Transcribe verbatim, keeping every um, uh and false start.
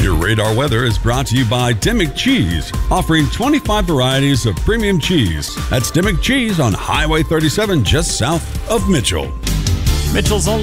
Your radar weather is brought to you by Dimmick Cheese, offering twenty-five varieties of premium cheese. That's Dimmick Cheese on Highway thirty-seven, just south of Mitchell. Mitchell's only